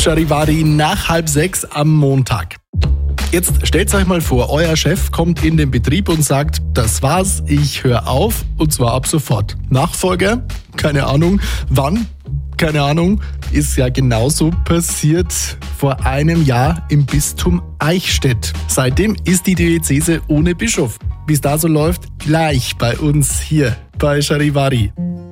Charivari nach 5:30 am Montag. Jetzt stellt euch mal vor, euer Chef kommt in den Betrieb und sagt, das war's, ich höre auf und zwar ab sofort. Nachfolger? Keine Ahnung. Wann? Keine Ahnung. Ist ja genauso passiert vor einem Jahr im Bistum Eichstätt. Seitdem ist die Diözese ohne Bischof. Wie es da so läuft, gleich bei uns hier bei Charivari.